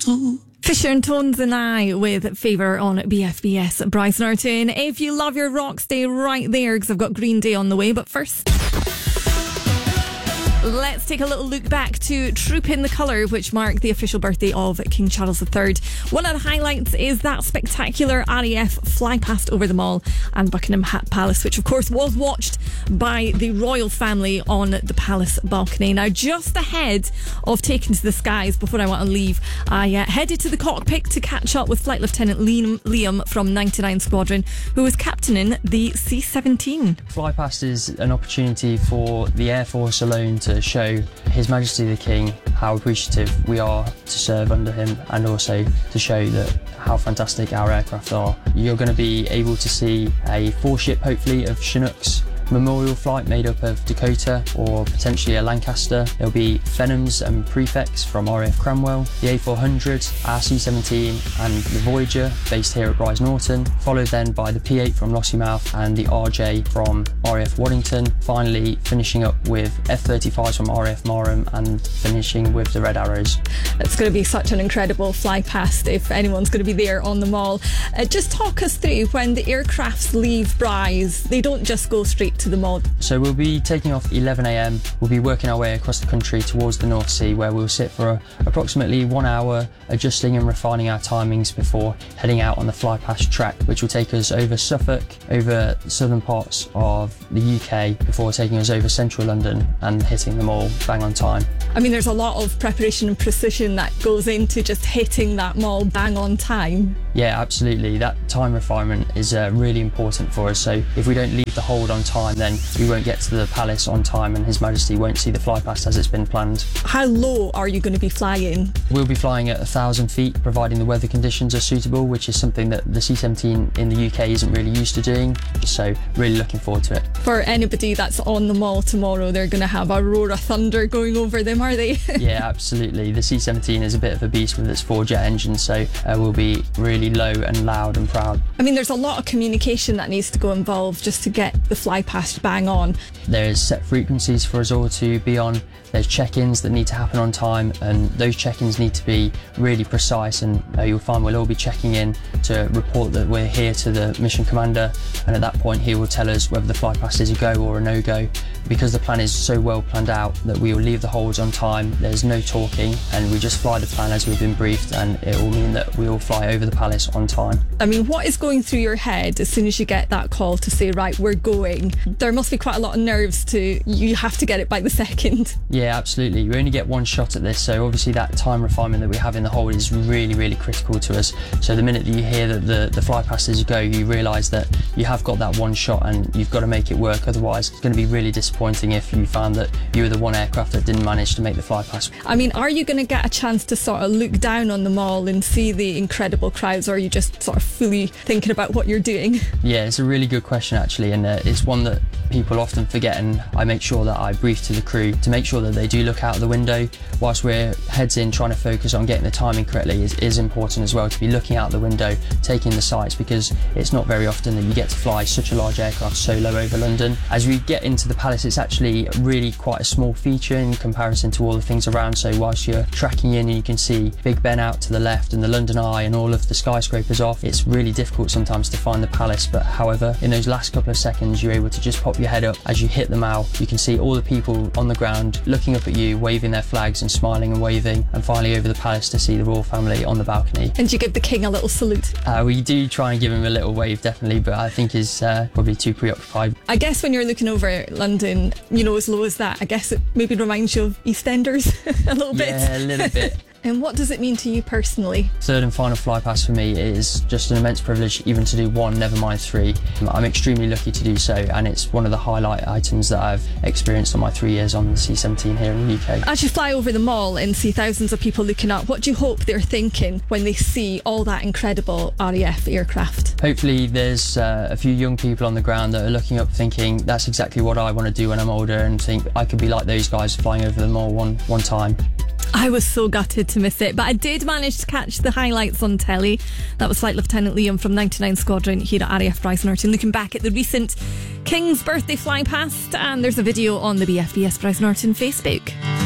song. Fisher and Tones and I with Favour on BFBS. Bryce Norton, if you love your rock, stay right there because I've got Green Day on the way. But first, let's take a little look back to Troop in the Colour, which marked the official birthday of King Charles III. One of the highlights is that spectacular RAF fly past over the Mall and Buckingham Palace, which of course was watched by the royal family on the palace balcony. Now, just ahead of taking to the skies, before I want to leave, I headed to the cockpit to catch up with Flight Lieutenant Liam from 99 Squadron, who was captaining the C-17. Fly past is an opportunity for the Air Force alone to show His Majesty the King how appreciative we are to serve under him, and also to show that how fantastic our aircraft are. You're going to be able to see a 4-ship, hopefully, of Chinooks memorial flight made up of Dakota or potentially a Lancaster. There'll be Phenums and Prefects from RAF Cranwell, the A400, our C-17 and the Voyager based here at Rise Norton, followed then by the P-8 from Lossiemouth and the RJ from RAF Waddington, finally finishing up with F-35s from RAF Marham and finishing with the Red Arrows. It's going to be such an incredible fly past if anyone's going to be there on the Mall. Just talk us through when the aircrafts leave Bryce, they don't just go straight to the Mall. So we'll be taking off 11 a.m. We'll be working our way across the country towards the North Sea, where we'll sit for approximately 1 hour adjusting and refining our timings before heading out on the fly past track, which will take us over Suffolk, over southern parts of the UK, before taking us over central London and hitting them all bang on time. I mean, there's a lot of preparation and precision that goes into just hitting that Mall bang on time. Yeah, absolutely. That time refinement is really important for us. So if we don't leave the hold on time, then we won't get to the palace on time and His Majesty won't see the fly past as it's been planned. How low are you going to be flying? We'll be flying at 1,000 feet, providing the weather conditions are suitable, which is something that the C-17 in the UK isn't really used to doing. So really looking forward to it. For anybody that's on the Mall tomorrow, they're going to have a roar of thunder going over them, are they? Yeah, absolutely. The C-17 is a bit of a beast with its 4-jet engine, so we'll be really low and loud and proud. I mean, there's a lot of communication that needs to go involved just to get the fly past bang on. There's set frequencies for us all to be on. There's check-ins that need to happen on time, and those check-ins need to be really precise, and you'll find we'll all be checking in to report that we're here to the mission commander, and at that point he will tell us whether the fly past is a go or a no-go. Because the plan is so well planned out that we will leave the holds on time, there's no talking, and we just fly the plan as we've been briefed, and it will mean that we will fly over the palace on time. I mean, what is going through your head as soon as you get that call to say, right, we're going? There must be quite a lot of nerves you have to get it by the second. Yeah, absolutely. You only get one shot at this, so obviously that time refinement that we have in the hold is really, really critical to us. So the minute that you hear that the fly past is a go, you realise that you have got that one shot and you've got to make it work, otherwise it's going to be really disappointing if you found that you were the one aircraft that didn't manage to make the fly past. I mean, are you going to get a chance to sort of look down on the Mall and see the incredible crowds, or are you just sort of fully thinking about what you're doing? Yeah, it's a really good question actually, and it's one that people often forget, and I make sure that I brief to the crew to make sure that they do look out the window. Whilst we're heads in trying to focus on getting the timing correctly, is important as well to be looking out the window, taking the sights, because it's not very often that you get to fly such a large aircraft so low over London. As we get into the palace, it's actually really quite a small feature in comparison to all the things around, so whilst you're tracking in and you can see Big Ben out to the left and the London Eye and all of the skyscrapers off, it's really difficult sometimes to find the palace. But however, in those last couple of seconds you're able to just pop your head up as you hit the Mall. You can see all the people on the ground looking up at you, waving their flags and smiling and waving, and finally over the palace to see the royal family on the balcony. And you give the king a little salute? We do try and give him a little wave, definitely, but I think he's probably too preoccupied. I guess when you're looking over London, you know, as low as that, I guess it maybe reminds you of EastEnders a little bit. Yeah, a little bit. And what does it mean to you personally? Third and final fly past for me is just an immense privilege even to do one, never mind three. I'm extremely lucky to do so, and it's one of the highlight items that I've experienced on my 3 years on the C-17 here in the UK. As you fly over the Mall and see thousands of people looking up, what do you hope they're thinking when they see all that incredible RAF aircraft? Hopefully there's a few young people on the ground that are looking up thinking that's exactly what I want to do when I'm older, and think I could be like those guys flying over the Mall one time. I was so gutted to miss it, but I did manage to catch the highlights on telly. That was Flight Lieutenant Liam from 99 Squadron here at RAF Bryce Norton, looking back at the recent King's birthday fly past, and there's a video on the BFBS Bryce Norton Facebook.